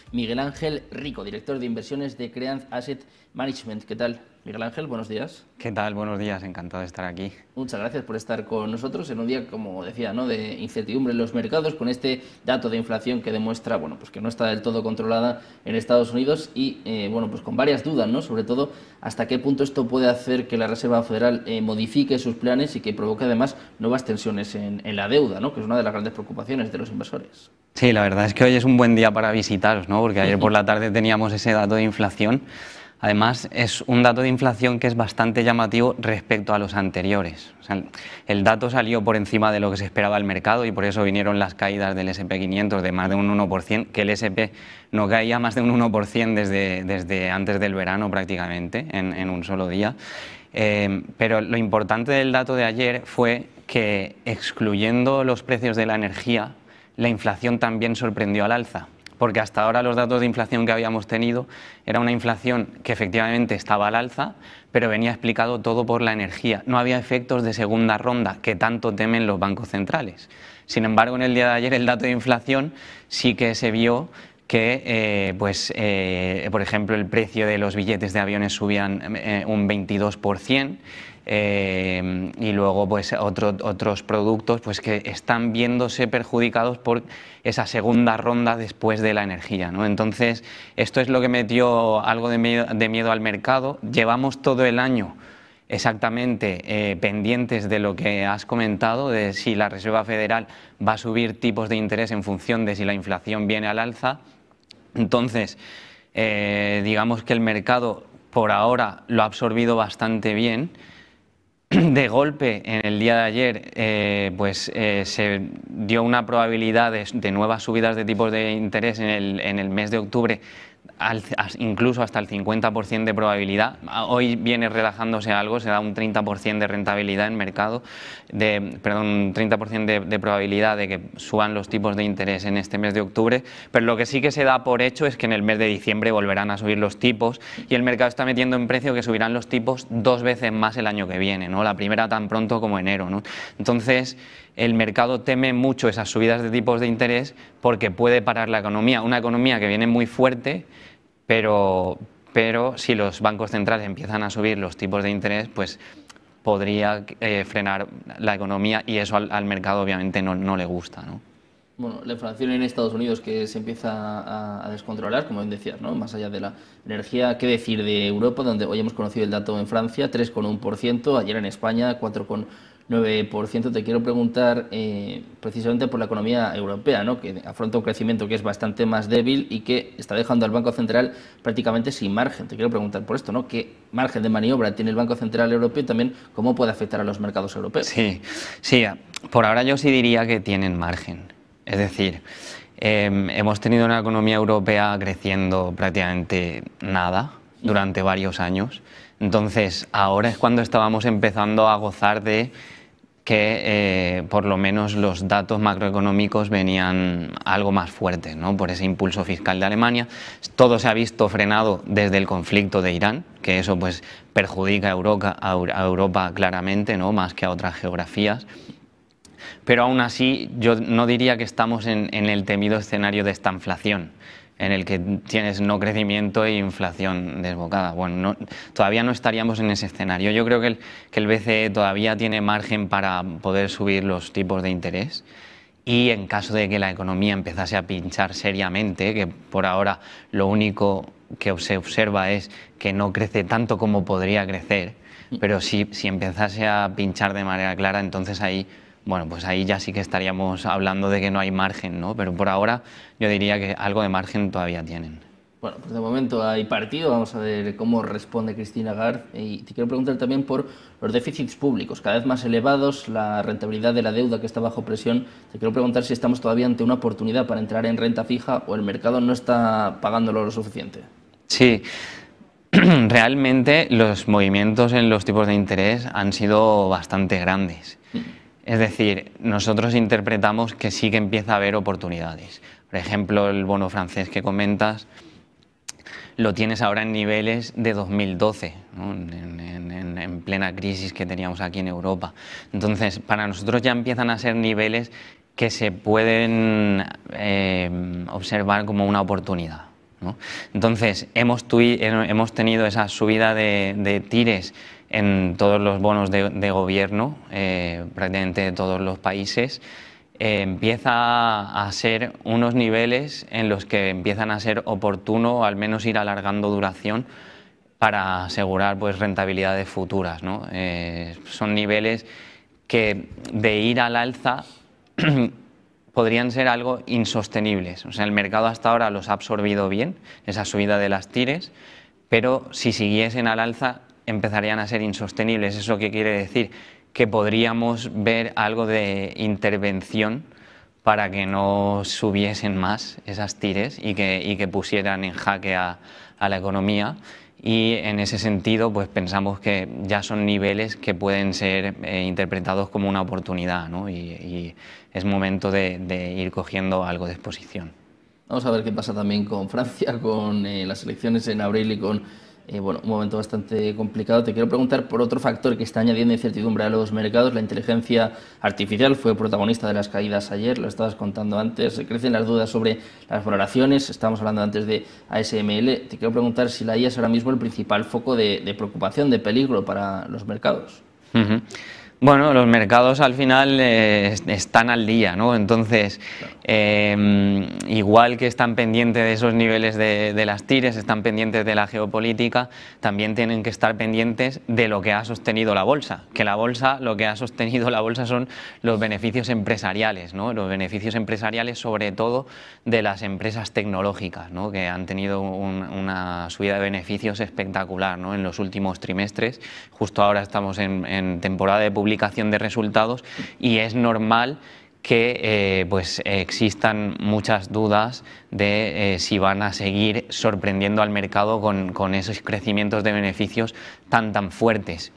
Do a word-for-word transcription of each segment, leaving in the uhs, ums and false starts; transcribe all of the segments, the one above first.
Miguel Ángel Rico, director de inversiones de Creanz Asset Management. ¿Qué tal, Miguel Ángel? Buenos días. ¿Qué tal? Buenos días, encantado de estar aquí. Muchas gracias por estar con nosotros en un día, como decía, ¿no?, de incertidumbre en los mercados, con este dato de inflación que demuestra, bueno, pues que no está del todo controlada en Estados Unidos y, eh, bueno, pues con varias dudas, ¿no?, sobre todo hasta qué punto esto puede hacer que la Reserva Federal eh, modifique sus planes y que provoque además nuevas tensiones en, en la deuda, ¿no?, que es una de las grandes preocupaciones de los inversores. Sí, la verdad es que hoy es un buen día para visitaros, ¿no? Porque ayer por la tarde teníamos ese dato de inflación. Además, es un dato de inflación que es bastante llamativo respecto a los anteriores. O sea, el dato salió por encima de lo que se esperaba el mercado y por eso vinieron las caídas del ese and pe quinientos de más de un uno por ciento, que el ese and pe no caía más de un uno por ciento desde, desde antes del verano prácticamente, en, en un solo día. Eh, pero lo importante del dato de ayer fue que, excluyendo los precios de la energía, la inflación también sorprendió al alza, porque hasta ahora los datos de inflación que habíamos tenido era una inflación que efectivamente estaba al alza, pero venía explicado todo por la energía. No había efectos de segunda ronda que tanto temen los bancos centrales. Sin embargo, en el día de ayer el dato de inflación sí que se vio que, eh, pues, eh, por ejemplo, el precio de los billetes de aviones subían eh, un veintidós por ciento. Eh, y luego pues otro, otros productos pues que están viéndose perjudicados por esa segunda ronda después de la energía, ¿no? Entonces esto es lo que metió algo de miedo, de miedo al mercado. Llevamos todo el año exactamente eh, pendientes de lo que has comentado, de si la Reserva Federal va a subir tipos de interés en función de si la inflación viene al alza. Entonces eh, digamos que el mercado por ahora lo ha absorbido bastante bien. De golpe, en el día de ayer, eh, pues eh, se dio una probabilidad de, de nuevas subidas de tipos de interés en el, en el mes de octubre, al, incluso hasta el cincuenta por ciento de probabilidad. Hoy viene relajándose algo, se da un treinta por ciento de rentabilidad en mercado, de, perdón, un treinta por ciento de, de probabilidad de que suban los tipos de interés en este mes de octubre, pero lo que sí que se da por hecho es que en el mes de diciembre volverán a subir los tipos y el mercado está metiendo en precio que subirán los tipos dos veces más el año que viene, ¿no? La primera tan pronto como enero, ¿no? Entonces el mercado teme mucho esas subidas de tipos de interés porque puede parar la economía, una economía que viene muy fuerte, pero, pero si los bancos centrales empiezan a subir los tipos de interés, pues podría eh, frenar la economía y eso al, al mercado obviamente no, no le gusta, ¿no? Bueno, la inflación en Estados Unidos que se empieza a, a descontrolar, como bien decías, ¿no?, más allá de la energía. ¿Qué decir de Europa, donde hoy hemos conocido el dato en Francia, tres coma uno por ciento, ayer en España, cuatro coma nueve por ciento? Te quiero preguntar eh, precisamente por la economía europea, ¿no?, que afronta un crecimiento que es bastante más débil y que está dejando al Banco Central prácticamente sin margen. Te quiero preguntar por esto, ¿no?, ¿qué margen de maniobra tiene el Banco Central Europeo y también cómo puede afectar a los mercados europeos? Sí, sí, por ahora yo sí diría que tienen margen. Es decir, eh, hemos tenido una economía europea creciendo prácticamente nada durante varios años. Entonces, ahora es cuando estábamos empezando a gozar de que eh, por lo menos los datos macroeconómicos venían algo más fuertes, ¿no?, por ese impulso fiscal de Alemania. Todo se ha visto frenado desde el conflicto de Irán, que eso pues perjudica a Europa, a Europa claramente, ¿no?, más que a otras geografías. Pero aún así yo no diría que estamos en, en el temido escenario de estanflación, en el que tienes no crecimiento e inflación desbocada. Bueno, no, todavía no estaríamos en ese escenario. Yo creo que el, que el be ce e todavía tiene margen para poder subir los tipos de interés y en caso de que la economía empezase a pinchar seriamente, que por ahora lo único que se observa es que no crece tanto como podría crecer, pero si, si empezase a pinchar de manera clara, entonces ahí... Bueno, pues ahí ya sí que estaríamos hablando de que no hay margen, ¿no? Pero por ahora yo diría que algo de margen todavía tienen. Bueno, pues de momento hay partido, vamos a ver cómo responde Christine Lagarde. Y te quiero preguntar también por los déficits públicos, cada vez más elevados, la rentabilidad de la deuda que está bajo presión. Te quiero preguntar si estamos todavía ante una oportunidad para entrar en renta fija o el mercado no está pagándolo lo suficiente. Sí, realmente los movimientos en los tipos de interés han sido bastante grandes. Es decir, nosotros interpretamos que sí que empieza a haber oportunidades. Por ejemplo, el bono francés que comentas lo tienes ahora en niveles de dos mil doce, ¿no?, en, en, en plena crisis que teníamos aquí en Europa. Entonces, para nosotros ya empiezan a ser niveles que se pueden eh, observar como una oportunidad. ¿no? Entonces, hemos, hemos tenido esa subida de, de tires en todos los bonos de, de gobierno, eh, prácticamente de todos los países. Eh, empieza a ser unos niveles en los que empiezan a ser oportuno al menos ir alargando duración para asegurar pues, rentabilidades futuras, ¿no? Eh, son niveles que de ir al alza podrían ser algo insostenibles. O sea, el mercado hasta ahora los ha absorbido bien, esa subida de las tires, pero si siguiesen al alza empezarían a ser insostenibles. ¿Eso qué quiere decir? Que podríamos ver algo de intervención para que no subiesen más esas tires y que, y que pusieran en jaque a, a la economía. Y en ese sentido pues pensamos que ya son niveles que pueden ser eh, interpretados como una oportunidad, ¿no? y, y es momento de, de ir cogiendo algo de exposición. Vamos a ver qué pasa también con Francia, con eh, las elecciones en abril y con eh, bueno, un momento bastante complicado. Te quiero preguntar por otro factor que está añadiendo incertidumbre a los mercados. La inteligencia artificial fue protagonista de las caídas ayer, lo estabas contando antes. Crecen las dudas sobre las valoraciones, estábamos hablando antes de A S M L. Te quiero preguntar si la I A es ahora mismo el principal foco de, de preocupación, de peligro para los mercados. Uh-huh. Bueno, los mercados al final eh, están al día, ¿no? Entonces, eh, igual que están pendientes de esos niveles de, de las tires, están pendientes de la geopolítica, también tienen que estar pendientes de lo que ha sostenido la bolsa. Que la bolsa, lo que ha sostenido la bolsa son los beneficios empresariales, ¿no? Los beneficios empresariales sobre todo de las empresas tecnológicas, ¿no? Que han tenido un, una subida de beneficios espectacular, ¿no? En los últimos trimestres. Justo ahora estamos en, en temporada de publicación publicación de resultados y es normal que eh, pues, existan muchas dudas de eh, si van a seguir sorprendiendo al mercado con, con esos crecimientos de beneficios tan tan fuertes.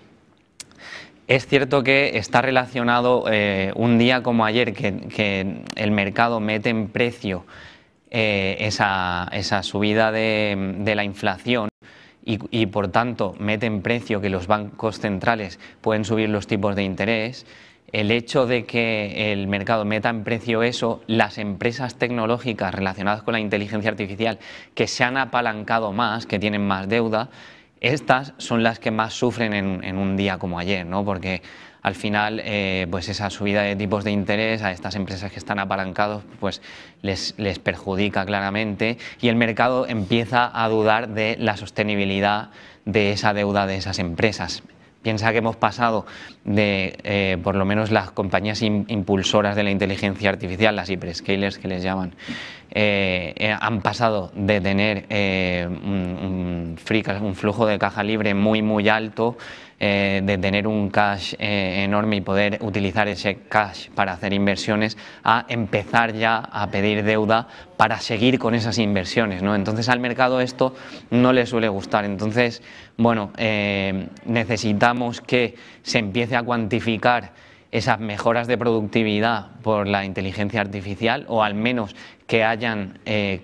Es cierto que está relacionado eh, un día como ayer que, que el mercado mete en precio eh, esa, esa subida de, de la inflación. Y, y por tanto mete en precio que los bancos centrales pueden subir los tipos de interés. El hecho de que el mercado meta en precio eso, las empresas tecnológicas relacionadas con la inteligencia artificial que se han apalancado más, que tienen más deuda, estas son las que más sufren en, en un día como ayer, ¿no? Porque al final eh, pues esa subida de tipos de interés a estas empresas que están apalancados pues les, les perjudica claramente y el mercado empieza a dudar de la sostenibilidad de esa deuda de esas empresas. Piensa que hemos pasado de, eh, por lo menos las compañías in, impulsoras de la inteligencia artificial, las hyperscalers que les llaman, eh, eh, han pasado de tener eh, un, un, free, un flujo de caja libre muy muy alto, eh, de tener un cash eh, enorme y poder utilizar ese cash para hacer inversiones, a empezar ya a pedir deuda para seguir con esas inversiones, ¿no? Entonces al mercado esto no le suele gustar. Entonces, bueno, eh, necesitamos que se empiece a cuantificar esas mejoras de productividad por la inteligencia artificial o al menos que hayan eh,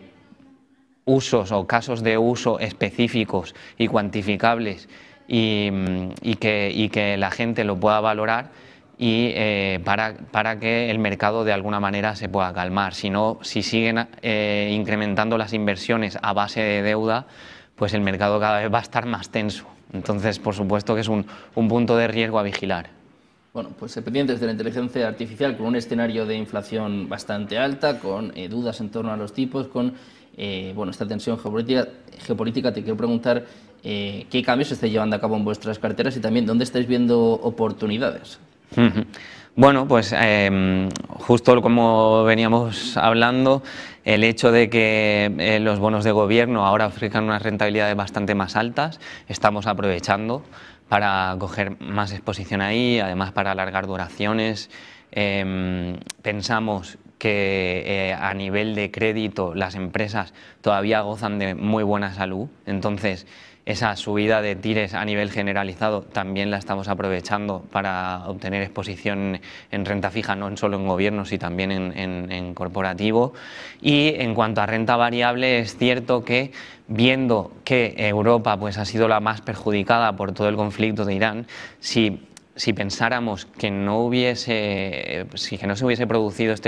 usos o casos de uso específicos y cuantificables y, y, que, y que la gente lo pueda valorar y eh, para, para que el mercado de alguna manera se pueda calmar. Si no, si siguen eh, incrementando las inversiones a base de deuda, pues el mercado cada vez va a estar más tenso. Entonces, por supuesto que es un, un punto de riesgo a vigilar. Bueno, pues pendientes de la inteligencia artificial con un escenario de inflación bastante alta, con eh, dudas en torno a los tipos, con eh, bueno, esta tensión geopolítica, geopolítica. Te quiero preguntar eh, qué cambios se están llevando a cabo en vuestras carteras y también dónde estáis viendo oportunidades. Uh-huh. Bueno, pues eh, justo como veníamos hablando, el hecho de que eh, los bonos de gobierno ahora ofrezcan unas rentabilidades bastante más altas, estamos aprovechando para coger más exposición ahí, además para alargar duraciones. Eh, pensamos que eh, a nivel de crédito las empresas todavía gozan de muy buena salud, entonces esa subida de tires a nivel generalizado también la estamos aprovechando para obtener exposición en renta fija, no solo en gobierno, sino también en, en, en corporativo. Y en cuanto a renta variable, es cierto que viendo que Europa pues, ha sido la más perjudicada por todo el conflicto de Irán, si, si pensáramos que no hubiese, si que no se hubiese producido este